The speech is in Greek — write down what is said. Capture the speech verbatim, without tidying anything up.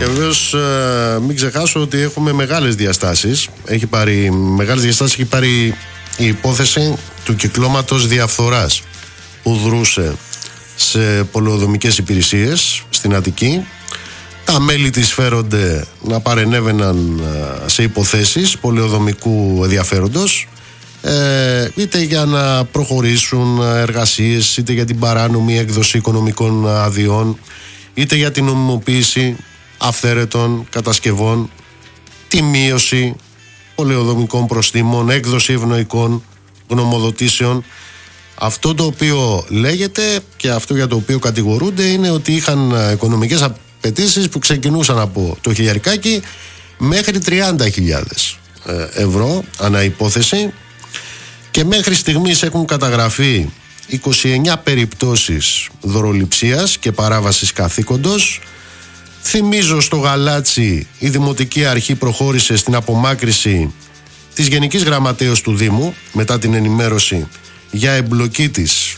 Και βεβαίως ε, μην ξεχάσω ότι έχουμε μεγάλες διαστάσεις. Έχει πάρει, μεγάλες διαστάσεις έχει πάρει η υπόθεση του κυκλώματος διαφθοράς που δρούσε σε πολεοδομικές υπηρεσίες στην Αττική. Τα μέλη της φέρονται να παρενέβαιναν σε υποθέσεις πολεοδομικού ενδιαφέροντος, ε, είτε για να προχωρήσουν εργασίες, είτε για την παράνομη έκδοση οικονομικών αδειών, είτε για την νομιμοποίηση αυθαίρετων κατασκευών, τη μείωση πολεοδομικών προστίμων, έκδοση ευνοϊκών γνωμοδοτήσεων. Αυτό το οποίο λέγεται και αυτό για το οποίο κατηγορούνται είναι ότι είχαν οικονομικές απαιτήσεις που ξεκινούσαν από το χιλιαρικάκι μέχρι τριάντα χιλιάδες ευρώ ανά υπόθεση, και μέχρι στιγμής έχουν καταγραφεί είκοσι εννιά περιπτώσεις δωροληψίας και παράβασης καθήκοντος. Θυμίζω, στο Γαλάτσι η Δημοτική Αρχή προχώρησε στην απομάκρυση της Γενικής Γραμματέως του Δήμου μετά την ενημέρωση για εμπλοκή της